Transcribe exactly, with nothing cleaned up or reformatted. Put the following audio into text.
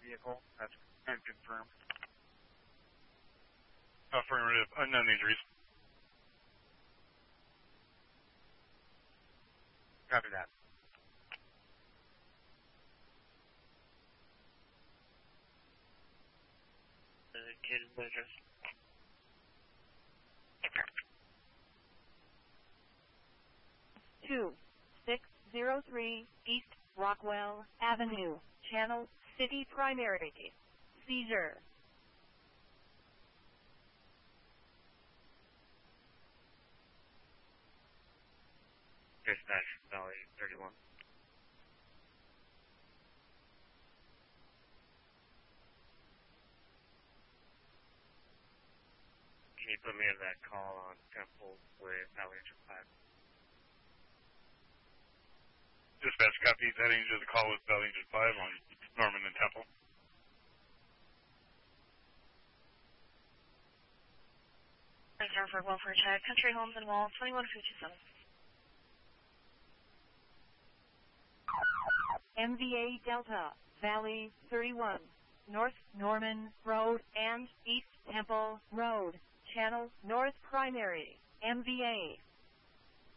vehicle. That's confirmed. Affirmative. Unknown injuries. Copy that. Indicated address. two six zero three East Rockwell Avenue, Channel City Primary. Seizure. Dispatch, Valley thirty-one. Can you put me in that call on Temple with Valley Engine five? Dispatch copies. Heading to the call with Valley Engine five on Norman and Temple. Hartford Welfare Check, Country Homes and Wall, twenty-one fifty-seven. M V A Delta, Valley thirty-one, North Norman Road and East Temple Road, Channel North Primary, M V A.